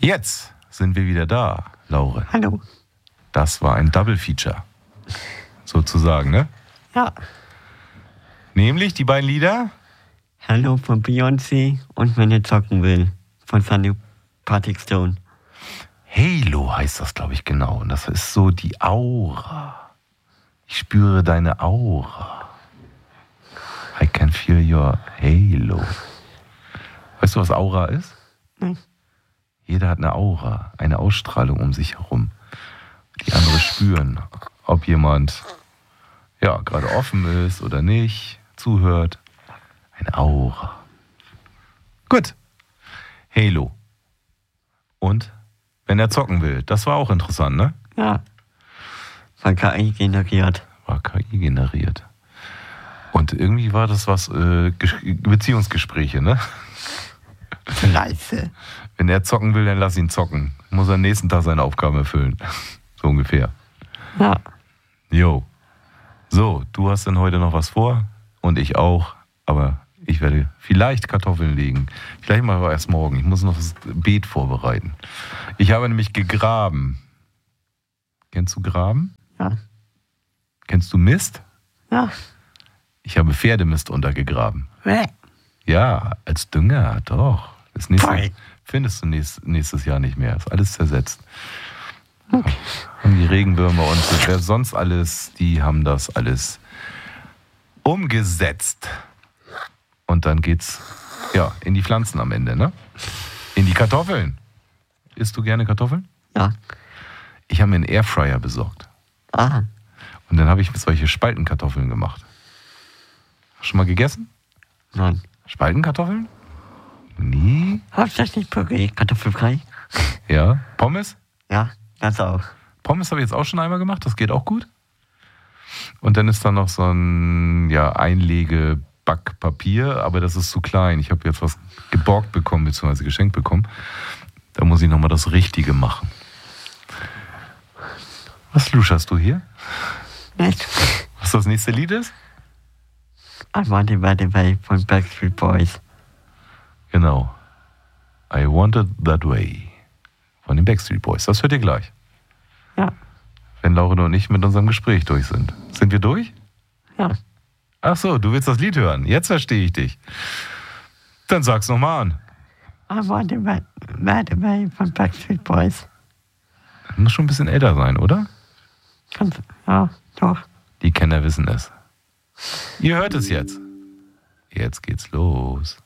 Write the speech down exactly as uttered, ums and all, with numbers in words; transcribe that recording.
Jetzt sind wir wieder da, Lauren. Hallo. Das war ein Double Feature. Sozusagen, ne? Ja. Nämlich die beiden Lieder? Hallo von Beyoncé und Wenn er zocken will von Sandy Patrick Stone. Halo heißt das, glaube ich, genau. Und das ist so die Aura. Ich spüre deine Aura. I can feel your Halo. Weißt du, was Aura ist? Nein. Jeder hat eine Aura, eine Ausstrahlung um sich herum. Die andere spüren, ob jemand ja gerade offen ist oder nicht, zuhört. Eine Aura. Gut. Halo. Und wenn er zocken will, das war auch interessant, ne? Ja. War K I generiert. War K I generiert. Und irgendwie war das was, äh, Beziehungsgespräche, ne? Leise. Wenn er zocken will, dann lass ihn zocken. Muss er am nächsten Tag seine Aufgaben erfüllen. So ungefähr. Ja. Jo. So, du hast dann heute noch was vor und ich auch, aber ich werde vielleicht Kartoffeln legen. Vielleicht mal erst morgen. Ich muss noch das Beet vorbereiten. Ich habe nämlich gegraben. Kennst du Graben? Ja. Kennst du Mist? Ja. Ich habe Pferdemist untergegraben. Bäh. Ja, als Dünger, doch. Das nächste, Toll. findest du nächstes, nächstes Jahr nicht mehr. Ist alles zersetzt. Okay. Haben die Regenwürmer und wer sonst alles, die haben das alles umgesetzt. Und dann geht's ja in die Pflanzen am Ende, ne? In die Kartoffeln. Isst du gerne Kartoffeln? Ja. Ich habe mir einen Airfryer besorgt. Ah. Und dann habe ich solche Spaltenkartoffeln gemacht. Schon mal gegessen? Nein. Spaltenkartoffeln? Nie? Hauptsächlich Püree, kartoffelfrei. Ja. Pommes? Ja, das auch. Pommes habe ich jetzt auch schon einmal gemacht, das geht auch gut. Und dann ist da noch so ein ja, Einlege-Backpapier, aber das ist zu klein. Ich habe jetzt was geborgt bekommen, beziehungsweise geschenkt bekommen. Da muss ich nochmal das Richtige machen. Was luscherst du hier? Nett. Was das nächste Lied ist? I want it by the way von Backstreet Boys. Genau. I Want It That Way von den Backstreet Boys. Das hört ihr gleich. Ja. Wenn Lauren und ich mit unserem Gespräch durch sind. Sind wir durch? Ja. Ach so, du willst das Lied hören. Jetzt verstehe ich dich. Dann sag's nochmal an. I want it by, by the way von Backstreet Boys. Muss schon ein bisschen älter sein, oder? Ganz, ja, doch. Die Kenner wissen es. Ihr hört es jetzt. Jetzt geht's los.